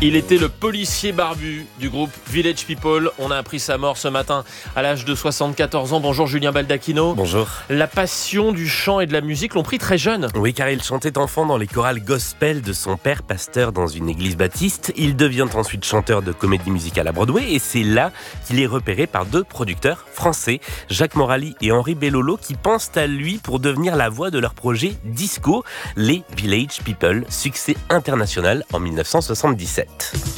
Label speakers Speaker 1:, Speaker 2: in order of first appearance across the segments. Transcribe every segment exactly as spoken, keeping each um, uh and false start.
Speaker 1: Il était le policier barbu du groupe Village People. On a appris sa mort ce matin à l'âge de soixante-quatorze ans. Bonjour Julien Baldacchino.
Speaker 2: Bonjour.
Speaker 1: La passion du chant et de la musique l'ont pris très jeune.
Speaker 2: Oui, car il chantait enfant dans les chorales gospel de son père, pasteur dans une église baptiste. Il devient ensuite chanteur de comédie musicale à Broadway et c'est là qu'il est repéré par deux producteurs français, Jacques Morali et Henri Bellolo, qui pensent à lui pour devenir la voix de leur projet disco, les Village People, succès international en dix-neuf cent soixante-dix-sept.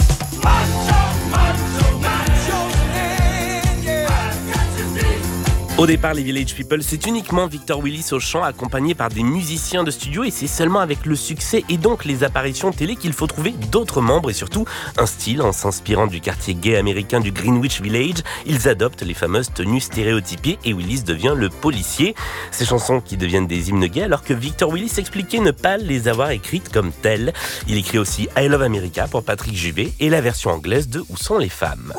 Speaker 2: Au départ, les Village People, c'est uniquement Victor Willis au chant, accompagné par des musiciens de studio, et c'est seulement avec le succès et donc les apparitions télé qu'il faut trouver d'autres membres et surtout un style. En s'inspirant du quartier gay américain du Greenwich Village, ils adoptent les fameuses tenues stéréotypées et Willis devient le policier. Ces chansons qui deviennent des hymnes gays alors que Victor Willis expliquait ne pas les avoir écrites comme telles. Il écrit aussi I Love America pour Patrick Juvet et la version anglaise de Où sont les femmes.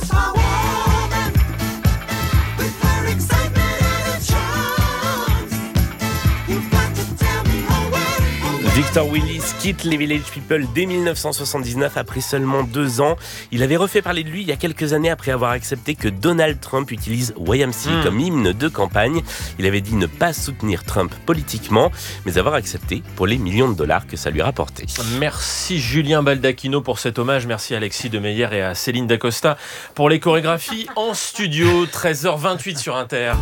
Speaker 2: Victor Willis quitte les Village People dès dix-neuf cent soixante-dix-neuf après seulement deux ans. Il avait refait parler de lui il y a quelques années après avoir accepté que Donald Trump utilise Y M C A mmh. comme hymne de campagne. Il avait dit ne pas soutenir Trump politiquement, mais avoir accepté pour les millions de dollars que ça lui rapportait.
Speaker 1: Merci Julien Baldacchino pour cet hommage. Merci Alexis Demeyer et à Céline Dacosta pour les chorégraphies en studio. treize heures vingt-huit sur Inter.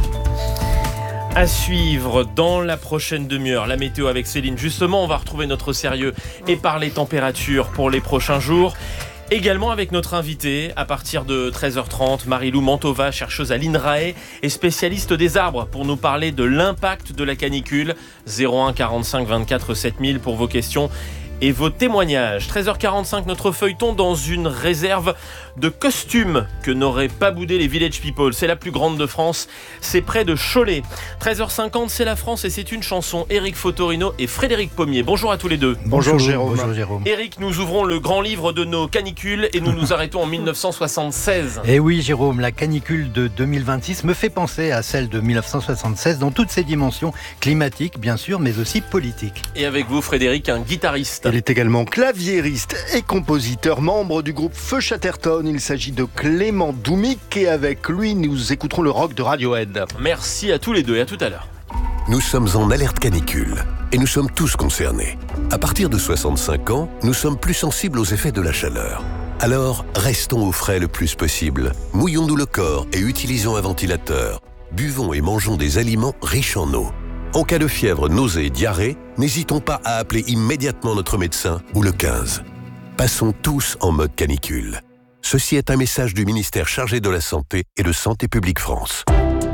Speaker 1: À suivre dans la prochaine demi-heure, la météo avec Céline. Justement, on va retrouver notre sérieux et parler température pour les prochains jours. Également avec notre invitée, à partir de treize heures trente, Marie-Lou Mantova, chercheuse à l'INRAE et spécialiste des arbres, pour nous parler de l'impact de la canicule. zéro un quarante-cinq vingt-quatre sept mille pour vos questions et vos témoignages. treize heures quarante-cinq, notre feuilleton dans une réserve de costumes que n'auraient pas boudé les Village People. C'est la plus grande de France, c'est près de Cholet. treize heures cinquante, c'est la France et c'est une chanson. Éric Fotorino et Frédéric Pommier. Bonjour à tous les deux.
Speaker 3: Bonjour, Bonjour Jérôme.
Speaker 4: Bonjour Jérôme.
Speaker 1: Éric, nous ouvrons le grand livre de nos canicules et nous nous arrêtons en dix-neuf cent soixante-seize.
Speaker 4: Et oui Jérôme, la canicule de deux mille vingt-six me fait penser à celle de dix-neuf cent soixante-seize dans toutes ses dimensions climatiques bien sûr, mais aussi politiques.
Speaker 1: Et avec vous Frédéric, un guitariste.
Speaker 3: Il est également claviériste et compositeur, membre du groupe Feu Chatterton. Il s'agit de Clément Doumic et avec lui, nous écouterons le rock de Radiohead.
Speaker 1: Merci à tous les deux et à tout à l'heure.
Speaker 5: Nous sommes en alerte canicule et nous sommes tous concernés. À partir de soixante-cinq ans, nous sommes plus sensibles aux effets de la chaleur. Alors, restons au frais le plus possible. Mouillons-nous le corps et utilisons un ventilateur. Buvons et mangeons des aliments riches en eau. En cas de fièvre, nausée, diarrhée, n'hésitons pas à appeler immédiatement notre médecin ou le quinze. Passons tous en mode canicule. Ceci est un message du ministère chargé de la Santé et de Santé publique France.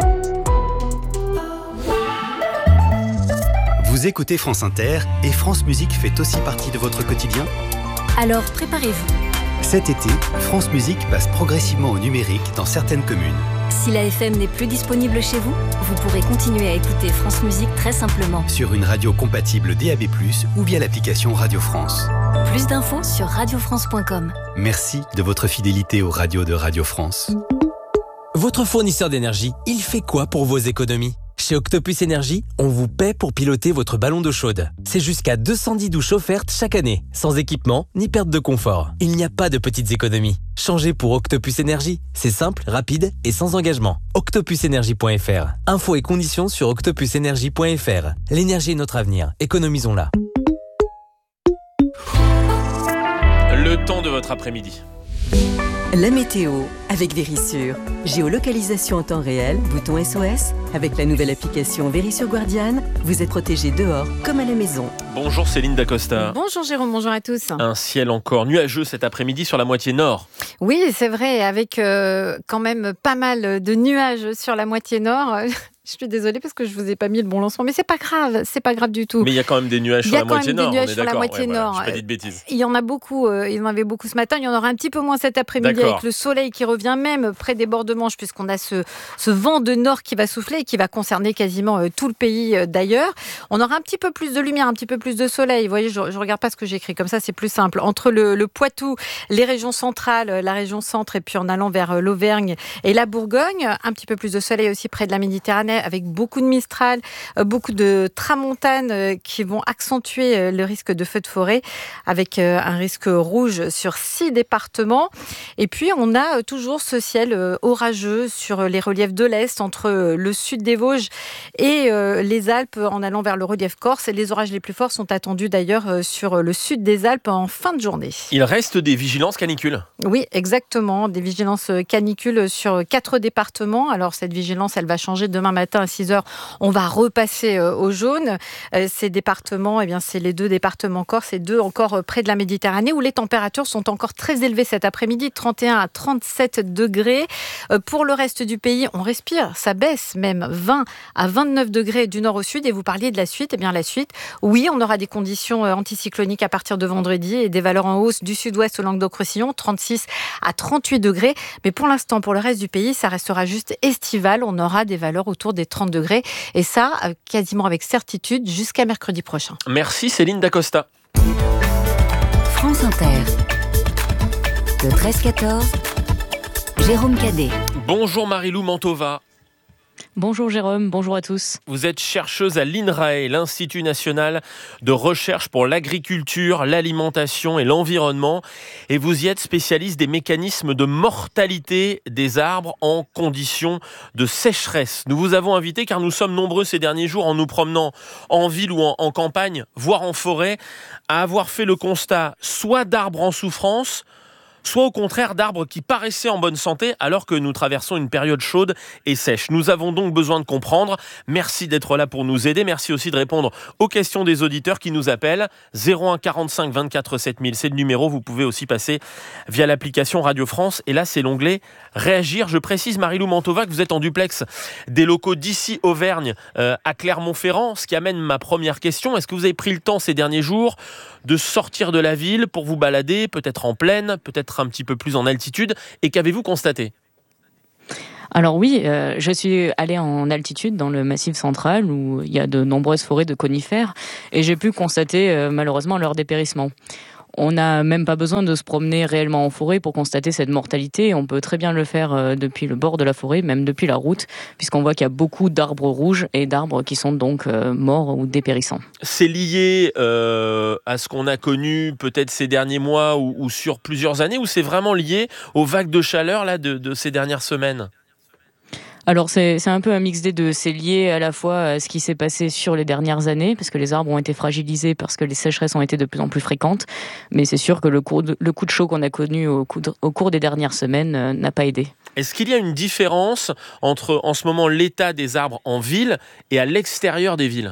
Speaker 6: Vous écoutez France Inter et France Musique fait aussi partie de votre quotidien ?
Speaker 7: Alors préparez-vous.
Speaker 6: Cet été, France Musique passe progressivement au numérique dans certaines communes.
Speaker 7: Si la F M n'est plus disponible chez vous, vous pourrez continuer à écouter France Musique très simplement.
Speaker 6: Sur une radio compatible D A B plus, ou via l'application Radio France.
Speaker 7: Plus d'infos sur radio france point com.
Speaker 6: Merci de votre fidélité aux radios de Radio France.
Speaker 8: Votre fournisseur d'énergie, il fait quoi pour vos économies ? Chez Octopus Énergie, on vous paie pour piloter votre ballon d'eau chaude. C'est jusqu'à deux cent dix douches offertes chaque année, sans équipement ni perte de confort. Il n'y a pas de petites économies. Changez pour Octopus Énergie. C'est simple, rapide et sans engagement. octopus énergie point f r. Infos et conditions sur octopus énergie point f r. L'énergie est notre avenir. Économisons-la.
Speaker 1: Le temps de votre après-midi.
Speaker 9: La météo avec Vérissure. Géolocalisation en temps réel, bouton S O S. Avec la nouvelle application Vérissure Guardian, vous êtes protégé dehors comme à la maison.
Speaker 1: Bonjour Céline Dacosta.
Speaker 10: Bonjour Jérôme, bonjour à tous.
Speaker 1: Un ciel encore nuageux cet après-midi sur la moitié nord.
Speaker 10: Oui, c'est vrai, avec euh, quand même pas mal de nuages sur la moitié nord. Je suis désolée parce que je vous ai pas mis le bon lancement, mais c'est pas grave, c'est pas grave du tout.
Speaker 1: Mais il y a quand même des nuages sur la moitié nord.
Speaker 10: Il y a quand même des nuages sur la
Speaker 1: d'accord.
Speaker 10: moitié
Speaker 1: ouais,
Speaker 10: nord.
Speaker 1: Voilà, je n'ai pas dit de bêtises.
Speaker 10: Il y en a beaucoup, euh, il y en avait beaucoup ce matin. Il y en aura un petit peu moins cet après-midi
Speaker 1: d'accord.
Speaker 10: avec le soleil qui revient même près des bords de Manche, puisqu'on a ce, ce vent de nord qui va souffler et qui va concerner quasiment euh, tout le pays euh, d'ailleurs. On aura un petit peu plus de lumière, un petit peu plus de soleil. Vous voyez, je ne regarde pas ce que j'écris, comme ça c'est plus simple. Entre le, le Poitou, les régions centrales, la région centre et puis en allant vers euh, l'Auvergne et la Bourgogne, un petit peu plus de soleil aussi près de la Méditerranée Méditerranée avec beaucoup de Mistral, beaucoup de tramontane qui vont accentuer le risque de feux de forêt avec un risque rouge sur six départements. Et puis, on a toujours ce ciel orageux sur les reliefs de l'Est entre le sud des Vosges et les Alpes en allant vers le relief corse. Et les orages les plus forts sont attendus d'ailleurs sur le sud des Alpes en fin de journée.
Speaker 1: Il reste des vigilances canicules.
Speaker 10: Oui, exactement. Des vigilances canicules sur quatre départements. Alors, cette vigilance, elle va changer demain matin à six heures. On va repasser au jaune. Ces départements, eh bien, c'est les deux départements corse et deux encore près de la Méditerranée où les températures sont encore très élevées cet après-midi, trente et un à trente-sept degrés. Pour le reste du pays, on respire, ça baisse même vingt à vingt-neuf degrés du nord au sud. Et vous parliez de la suite, eh bien la suite, oui, on aura des conditions anticycloniques à partir de vendredi et des valeurs en hausse du sud-ouest au Languedoc-Roussillon, trente-six à trente-huit degrés. Mais pour l'instant, pour le reste du pays, ça restera juste estival. On aura des valeurs autour des trente degrés. Et ça, quasiment avec certitude, jusqu'à mercredi prochain.
Speaker 1: Merci Céline Dacosta.
Speaker 7: France Inter. Le treize quatorze, Jérôme Cadet.
Speaker 1: Bonjour Marilou Mantova.
Speaker 11: Bonjour Jérôme, bonjour à tous.
Speaker 1: Vous êtes chercheuse à l'I N R A E, l'Institut national de recherche pour l'agriculture, l'alimentation et l'environnement. Et vous y êtes spécialiste des mécanismes de mortalité des arbres en conditions de sécheresse. Nous vous avons invité car nous sommes nombreux ces derniers jours en nous promenant en ville ou en, en campagne, voire en forêt, à avoir fait le constat soit d'arbres en souffrance, soit au contraire d'arbres qui paraissaient en bonne santé alors que nous traversons une période chaude et sèche. Nous avons donc besoin de comprendre. Merci d'être là pour nous aider. Merci aussi de répondre aux questions des auditeurs qui nous appellent. zéro un quarante-cinq vingt-quatre sept mille, c'est le numéro. Vous pouvez aussi passer via l'application Radio France. Et là, c'est l'onglet Réagir. Je précise, Marilou Mantova, que vous êtes en duplex des locaux d'ici Auvergne euh, à Clermont-Ferrand. Ce qui amène ma première question. Est-ce que vous avez pris le temps ces derniers jours de sortir de la ville pour vous balader, peut-être en plaine, peut-être un petit peu plus en altitude, et qu'avez-vous constaté ?
Speaker 11: Alors oui, euh, je suis allée en altitude dans le Massif central où il y a de nombreuses forêts de conifères et j'ai pu constater euh, malheureusement leur dépérissement. On n'a même pas besoin de se promener réellement en forêt pour constater cette mortalité. On peut très bien le faire depuis le bord de la forêt, même depuis la route, puisqu'on voit qu'il y a beaucoup d'arbres rouges et d'arbres qui sont donc morts ou dépérissants.
Speaker 1: C'est lié euh, à ce qu'on a connu peut-être ces derniers mois ou, ou sur plusieurs années, ou c'est vraiment lié aux vagues de chaleur là, de, de ces dernières semaines ?
Speaker 11: Alors c'est, c'est un peu un mix des deux. C'est lié à la fois à ce qui s'est passé sur les dernières années, parce que les arbres ont été fragilisés, parce que les sécheresses ont été de plus en plus fréquentes. Mais c'est sûr que le coup de, le coup de chaud qu'on a connu au, coup de, au cours des dernières semaines euh, n'a pas aidé.
Speaker 1: Est-ce qu'il y a une différence entre en ce moment l'état des arbres en ville et à l'extérieur des villes ?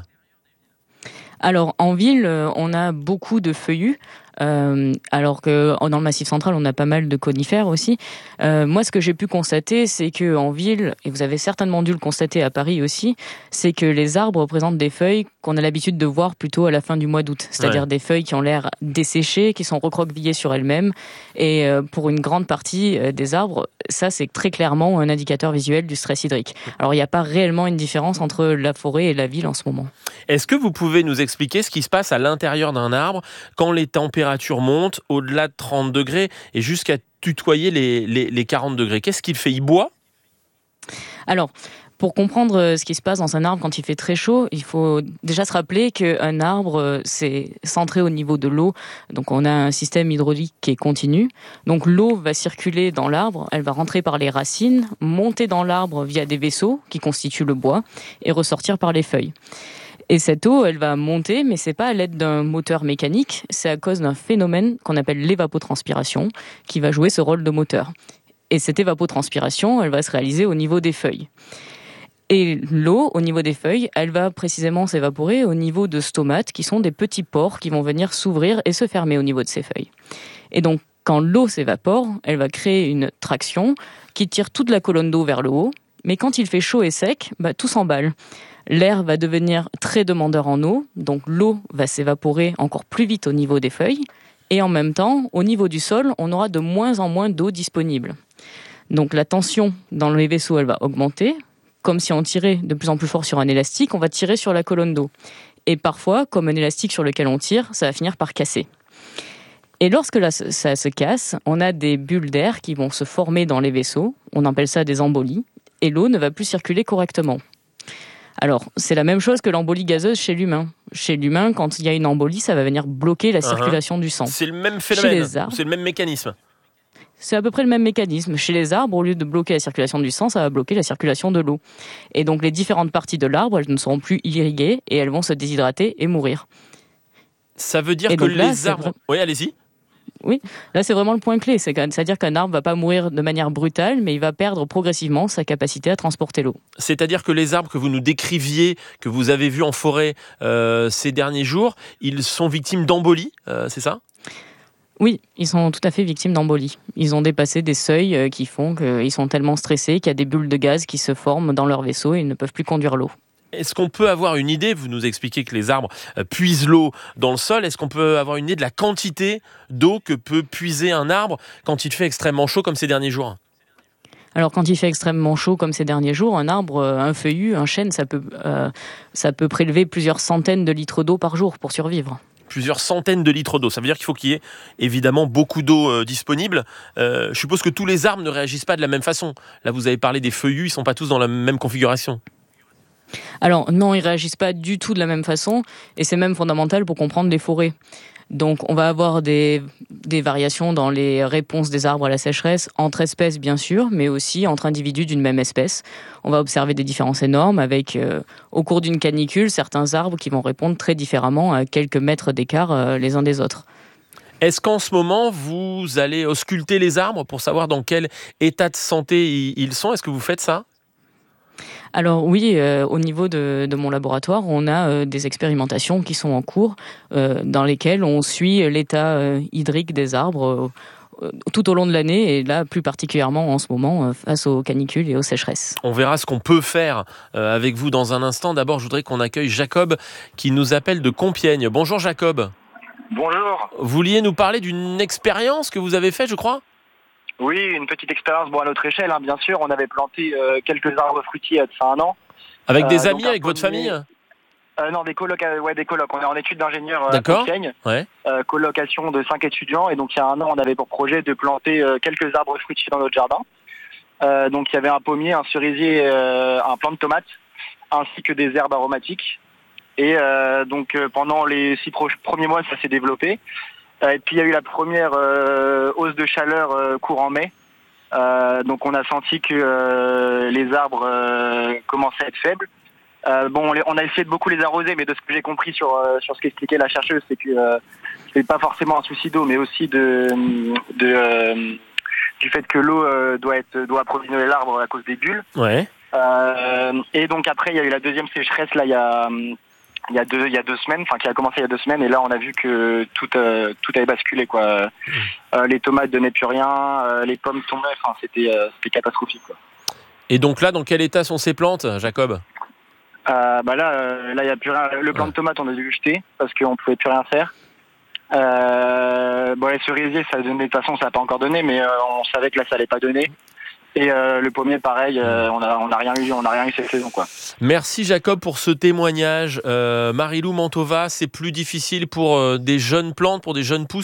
Speaker 11: Alors en ville, on a beaucoup de feuillus. Euh, alors que dans le Massif central, on a pas mal de conifères aussi. Euh, moi, ce que j'ai pu constater, c'est que en ville, et vous avez certainement dû le constater à Paris aussi, c'est que les arbres présentent des feuilles qu'on a l'habitude de voir plutôt à la fin du mois d'août. C'est-à-dire ouais. des feuilles qui ont l'air desséchées, qui sont recroquevillées sur elles-mêmes. Et euh, pour une grande partie euh, des arbres, ça, c'est très clairement un indicateur visuel du stress hydrique. Alors, il n'y a pas réellement une différence entre la forêt et la ville en ce moment.
Speaker 1: Est-ce que vous pouvez nous expliquer ce qui se passe à l'intérieur d'un arbre quand les températures monte au-delà de trente degrés et jusqu'à tutoyer les, les, les quarante degrés. Qu'est-ce qu'il fait ? Il boit ?
Speaker 11: Alors, pour comprendre ce qui se passe dans un arbre quand il fait très chaud, il faut déjà se rappeler qu'un arbre, c'est centré au niveau de l'eau. Donc, on a un système hydraulique qui est continu. Donc, l'eau va circuler dans l'arbre, elle va rentrer par les racines, monter dans l'arbre via des vaisseaux qui constituent le bois et ressortir par les feuilles. Et cette eau, elle va monter, mais c'est pas à l'aide d'un moteur mécanique, c'est à cause d'un phénomène qu'on appelle l'évapotranspiration, qui va jouer ce rôle de moteur. Et cette évapotranspiration, elle va se réaliser au niveau des feuilles. Et l'eau, au niveau des feuilles, elle va précisément s'évaporer au niveau de stomates, qui sont des petits pores qui vont venir s'ouvrir et se fermer au niveau de ces feuilles. Et donc, quand l'eau s'évapore, elle va créer une traction qui tire toute la colonne d'eau vers le haut, mais quand il fait chaud et sec, bah, tout s'emballe. L'air va devenir très demandeur en eau, donc l'eau va s'évaporer encore plus vite au niveau des feuilles, et en même temps, au niveau du sol, on aura de moins en moins d'eau disponible. Donc la tension dans les vaisseaux, elle va augmenter, comme si on tirait de plus en plus fort sur un élastique, on va tirer sur la colonne d'eau. Et parfois, comme un élastique sur lequel on tire, ça va finir par casser. Et lorsque là, ça se casse, on a des bulles d'air qui vont se former dans les vaisseaux, on appelle ça des embolies, et l'eau ne va plus circuler correctement. Alors, c'est la même chose que l'embolie gazeuse chez l'humain. Chez l'humain, quand il y a une embolie, ça va venir bloquer la circulation uh-huh. du sang.
Speaker 1: C'est le même phénomène,
Speaker 11: chez les arbres,
Speaker 1: c'est le même mécanisme.
Speaker 11: C'est à peu près le même mécanisme. Chez les arbres, au lieu de bloquer la circulation du sang, ça va bloquer la circulation de l'eau. Et donc, les différentes parties de l'arbre, elles ne seront plus irriguées et elles vont se déshydrater et mourir.
Speaker 1: Ça veut dire
Speaker 11: et
Speaker 1: que
Speaker 11: là,
Speaker 1: les arbres... Vrai... Oui, allez-y.
Speaker 11: Oui, là c'est vraiment le point clé, c'est-à-dire qu'un arbre ne va pas mourir de manière brutale, mais il va perdre progressivement sa capacité à transporter l'eau.
Speaker 1: C'est-à-dire que les arbres que vous nous décriviez, que vous avez vus en forêt euh, ces derniers jours, ils sont victimes d'embolie, euh, c'est ça ?
Speaker 11: Oui, ils sont tout à fait victimes d'embolie. Ils ont dépassé des seuils qui font qu'ils sont tellement stressés qu'il y a des bulles de gaz qui se forment dans leur vaisseau et ils ne peuvent plus conduire l'eau.
Speaker 1: Est-ce qu'on peut avoir une idée, vous nous expliquez que les arbres puisent l'eau dans le sol, est-ce qu'on peut avoir une idée de la quantité d'eau que peut puiser un arbre quand il fait extrêmement chaud comme ces derniers jours ?
Speaker 11: Alors quand il fait extrêmement chaud comme ces derniers jours, un arbre, un feuillu, un chêne, ça peut, euh, ça peut prélever plusieurs centaines de litres d'eau par jour pour survivre.
Speaker 1: Plusieurs centaines de litres d'eau. Ça veut dire qu'il faut qu'il y ait évidemment beaucoup d'eau euh, disponible. Euh, je suppose que tous les arbres ne réagissent pas de la même façon. Là, vous avez parlé des feuillus, ils ne sont pas tous dans la même configuration.
Speaker 11: Alors non, ils ne réagissent pas du tout de la même façon et c'est même fondamental pour comprendre les forêts. Donc on va avoir des, des variations dans les réponses des arbres à la sécheresse, entre espèces bien sûr, mais aussi entre individus d'une même espèce. On va observer des différences énormes avec, euh, au cours d'une canicule, certains arbres qui vont répondre très différemment à quelques mètres d'écart euh, les uns des autres.
Speaker 1: Est-ce qu'en ce moment, vous allez ausculter les arbres pour savoir dans quel état de santé ils sont ? Est-ce que vous faites ça ?
Speaker 11: Alors oui, euh, au niveau de, de mon laboratoire, on a euh, des expérimentations qui sont en cours euh, dans lesquelles on suit l'état euh, hydrique des arbres euh, tout au long de l'année et là plus particulièrement en ce moment euh, face aux canicules et aux sécheresses.
Speaker 1: On verra ce qu'on peut faire euh, avec vous dans un instant. D'abord, je voudrais qu'on accueille Jacob qui nous appelle de Compiègne. Bonjour Jacob.
Speaker 12: Bonjour.
Speaker 1: Vous vouliez nous parler d'une expérience que vous avez faite, je crois ?
Speaker 12: Oui, une petite expérience, bon à notre échelle, hein, bien sûr. On avait planté euh, quelques arbres fruitiers il y a de ça un an.
Speaker 1: Avec des
Speaker 12: euh,
Speaker 1: amis, avec votre famille ?
Speaker 12: euh, Non, des colocs, euh, ouais, des colocs. On est en études d'ingénieur euh,
Speaker 1: D'accord.
Speaker 12: à Compiègne.
Speaker 1: Ouais.
Speaker 12: Euh, colocation de cinq étudiants. Et donc il y a un an, on avait pour projet de planter euh, quelques arbres fruitiers dans notre jardin. Euh, donc il y avait un pommier, un cerisier, euh, un plant de tomates, ainsi que des herbes aromatiques. Et euh, donc euh, pendant les six pro- premiers mois, ça s'est développé. Et puis il y a eu la première euh, hausse de chaleur euh, courant mai. Euh, donc on a senti que euh, les arbres euh, commençaient à être faibles. Euh, bon, on, les, on a essayé de beaucoup les arroser, mais de ce que j'ai compris sur euh, sur ce qu'expliquait la chercheuse, c'est que euh, c'est pas forcément un souci d'eau, mais aussi de, de euh, du fait que l'eau euh, doit être doit approvisionner l'arbre à cause des bulles.
Speaker 1: Ouais.
Speaker 12: Euh, et donc après il y a eu la deuxième sécheresse là il y a il y a deux il y a deux semaines, enfin qui a commencé il y a deux semaines, et là on a vu que tout euh, tout avait basculé quoi. Mmh. Euh, les tomates donnaient plus rien, euh, les pommes tombaient, enfin c'était euh, c'était catastrophique quoi.
Speaker 1: Et donc là, dans quel état sont ces plantes, Jacob ?
Speaker 12: euh, Bah là euh, là il y a plus rien. Le plant ouais. de tomate on a dû le jeter parce qu'on pouvait plus rien faire. Euh, bon les cerisiers ça donnait, de toute façon ça n'a pas encore donné, mais euh, on savait que là ça allait pas donner. Et euh, le pommier, pareil, euh, on a on a rien eu, on a rien eu cette saison, quoi.
Speaker 1: Merci Jacob pour ce témoignage. Euh, Marilou Mantova, c'est plus difficile pour euh, des jeunes plantes, pour des jeunes pousses ?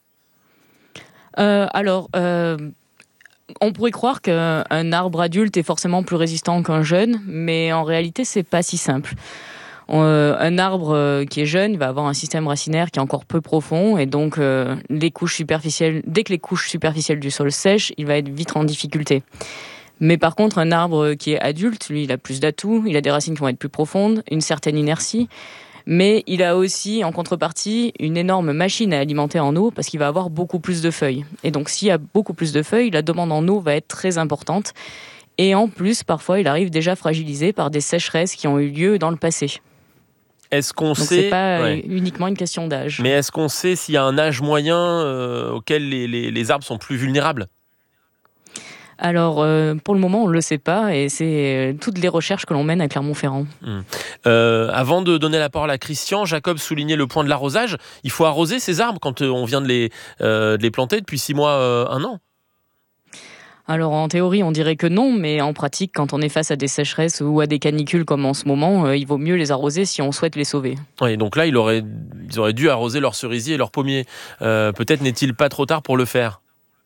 Speaker 11: euh, Alors, euh, on pourrait croire qu'un arbre adulte est forcément plus résistant qu'un jeune, mais en réalité, c'est pas si simple. Euh, un arbre euh, qui est jeune, il va avoir un système racinaire qui est encore peu profond et donc euh, les couches superficielles, dès que les couches superficielles du sol sèchent, il va être vite en difficulté. Mais par contre, un arbre qui est adulte, lui, il a plus d'atouts, il a des racines qui vont être plus profondes, une certaine inertie, mais il a aussi, en contrepartie, une énorme machine à alimenter en eau parce qu'il va avoir beaucoup plus de feuilles. Et donc, s'il y a beaucoup plus de feuilles, la demande en eau va être très importante. Et en plus, parfois, il arrive déjà fragilisé par des sécheresses qui ont eu lieu dans le passé.
Speaker 1: Est-ce qu'on
Speaker 11: Donc
Speaker 1: sait...
Speaker 11: c'est pas
Speaker 1: ouais.
Speaker 11: uniquement une question d'âge.
Speaker 1: Mais est-ce qu'on sait s'il y a un âge moyen euh, auquel les, les, les arbres sont plus vulnérables ?
Speaker 11: Alors, euh, pour le moment, on ne le sait pas, et c'est euh, toutes les recherches que l'on mène à Clermont-Ferrand.
Speaker 1: Mmh. Euh, avant de donner la parole à Christian, Jacob soulignait le point de l'arrosage. Il faut arroser ces arbres quand on vient de les, euh, de les planter depuis six mois, euh, un an.
Speaker 11: Alors en théorie, on dirait que non, mais en pratique, quand on est face à des sécheresses ou à des canicules comme en ce moment, euh, il vaut mieux les arroser si on souhaite les sauver.
Speaker 1: Oui, donc là, ils auraient, ils auraient dû arroser leurs cerisiers et leurs pommiers. Euh, peut-être n'est-il pas trop tard pour le faire ?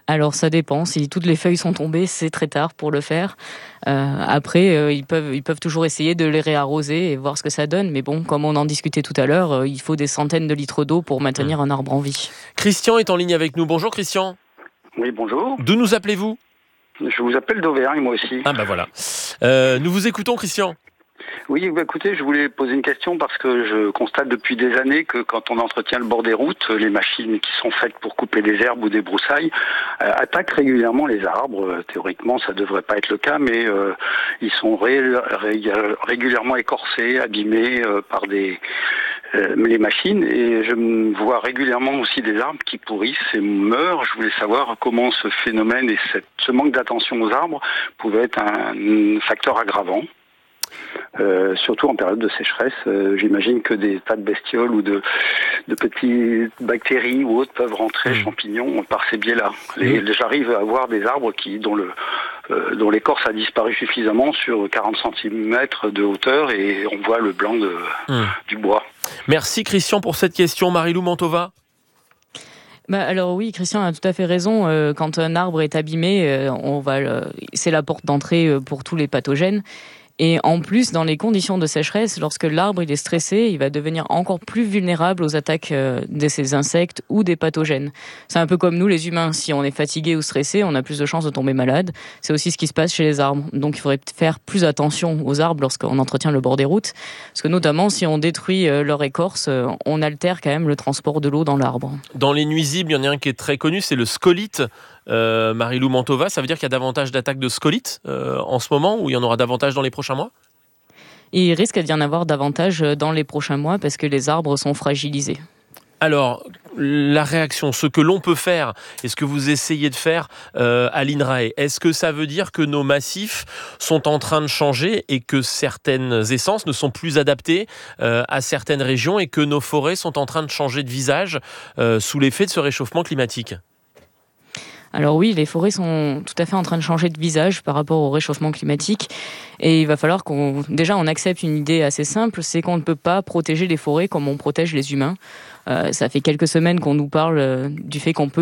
Speaker 11: Alors ça dépend, si toutes les feuilles sont tombées, c'est très tard pour le faire. Euh, après, euh, ils, peuvent, ils peuvent toujours essayer de les réarroser et voir ce que ça donne. Mais bon, comme on en discutait tout à l'heure, euh, il faut des centaines de litres d'eau pour maintenir un arbre en vie.
Speaker 1: Christian est en ligne avec nous. Bonjour Christian.
Speaker 13: Oui, bonjour.
Speaker 1: D'où nous appelez-vous ?
Speaker 13: Je vous appelle d'Auvergne, moi aussi.
Speaker 1: Ah bah voilà. Euh, nous vous écoutons Christian.
Speaker 13: Oui, bah écoutez, je voulais poser une question parce que je constate depuis des années que quand on entretient le bord des routes, les machines qui sont faites pour couper des herbes ou des broussailles euh, attaquent régulièrement les arbres. Euh, théoriquement, ça devrait pas être le cas, mais euh, ils sont ré- ré- régulièrement écorcés, abîmés euh, par des euh, les machines. Et je me vois régulièrement aussi des arbres qui pourrissent et meurent. Je voulais savoir comment ce phénomène et cette, ce manque d'attention aux arbres pouvait être un facteur aggravant. Euh, surtout en période de sécheresse, euh, j'imagine que des tas de bestioles ou de, de petites bactéries ou autres peuvent rentrer, mmh. champignons, par ces biais-là. Les, mmh. J'arrive à voir des arbres qui, dont, le, euh, dont l'écorce a disparu suffisamment sur quarante centimètres de hauteur et on voit le blanc de, mmh. du bois.
Speaker 1: Merci Christian pour cette question. Marie-Lou Mantova.
Speaker 11: Bah alors oui, Christian a tout à fait raison. Euh, quand un arbre est abîmé, euh, on va, euh, c'est la porte d'entrée pour tous les pathogènes. Et en plus, dans les conditions de sécheresse, lorsque l'arbre il est stressé, il va devenir encore plus vulnérable aux attaques de ces insectes ou des pathogènes. C'est un peu comme nous, les humains. Si on est fatigué ou stressé, on a plus de chances de tomber malade. C'est aussi ce qui se passe chez les arbres. Donc, il faudrait faire plus attention aux arbres lorsqu'on entretient le bord des routes. Parce que notamment, si on détruit leur écorce, on altère quand même le transport de l'eau dans l'arbre.
Speaker 1: Dans les nuisibles, il y en a un qui est très connu, c'est le scolite. Euh, Marie-Lou Mantova, ça veut dire qu'il y a davantage d'attaques de scolite euh, en ce moment ou il y en aura davantage dans les prochains mois ?
Speaker 11: Il risque d'y en avoir davantage dans les prochains mois parce que les arbres sont fragilisés.
Speaker 1: Alors, la réaction, ce que l'on peut faire et ce que vous essayez de faire euh, à l'INRAE, est-ce que ça veut dire que nos massifs sont en train de changer et que certaines essences ne sont plus adaptées euh, à certaines régions et que nos forêts sont en train de changer de visage euh, sous l'effet de ce réchauffement climatique ?
Speaker 11: Alors oui, les forêts sont tout à fait en train de changer de visage par rapport au réchauffement climatique et il va falloir qu'on déjà on accepte une idée assez simple, c'est qu'on ne peut pas protéger les forêts comme on protège les humains. Euh, ça fait quelques semaines qu'on nous parle euh, du fait qu'on peut